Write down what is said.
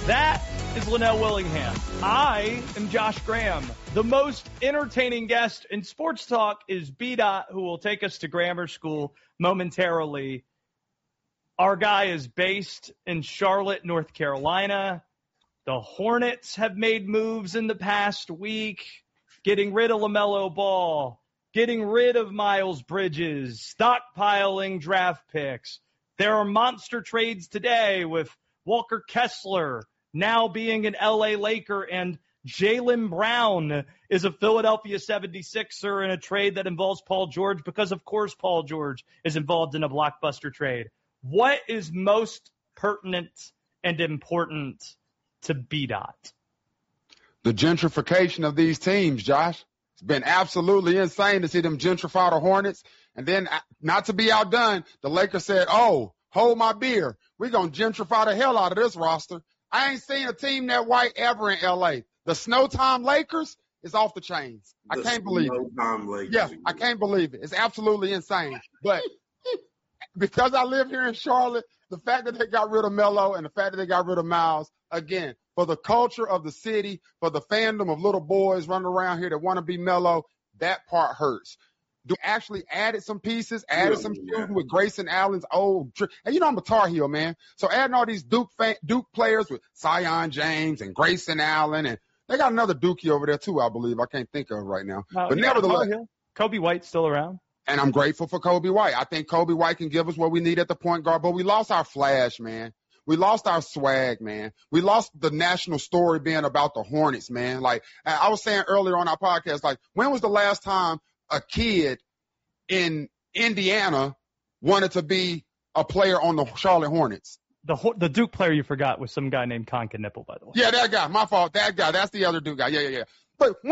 That is Linnell Willingham. I am Josh Graham. The most entertaining guest in sports talk is B-Dot, who will take us to grammar school momentarily. Our guy is based in Charlotte, North Carolina. The Hornets have made moves in the past week, getting rid of LaMelo Ball, getting rid of Miles Bridges, stockpiling draft picks. There are monster trades today with Walker Kessler now being an LA Laker, and Jaylen Brown is a Philadelphia 76er in a trade that involves Paul George because, of course, Paul George is involved in a blockbuster trade. What is most pertinent and important to B-Dot? The gentrification of these teams, Josh. It's been absolutely insane to see them gentrify the Hornets. And then, not to be outdone, the Lakers said, oh, hold my beer. We're going to gentrify the hell out of this roster. I ain't seen a team that white ever in L.A. The Snowtime Lakers is off the chains. I can't believe it. Yeah, I can't believe it. It's absolutely insane. But because I live here in Charlotte, the fact that they got rid of Melo and the fact that they got rid of Miles, again, for the culture of the city, for the fandom of little boys running around here that want to be Melo, that part hurts. Actually added some pieces, some shooting with Grayson Allen's old trick. And you know I'm a Tar Heel, man. So adding all these Duke players with Zion James and Grayson Allen, and they got another Dookie over there too, I believe. I can't think of right now. But nevertheless, Kobe White's still around. And I'm grateful for Kobe White. I think Kobe White can give us what we need at the point guard, but we lost our flash, man. We lost our swag, man. We lost the national story being about the Hornets, man. Like I was saying earlier on our podcast, like when was the last time a kid in Indiana wanted to be a player on the Charlotte Hornets? The Duke player you forgot was some guy named Conca Nipple, by the way. Yeah, that guy. My fault. That guy. That's the other Duke guy. Yeah. But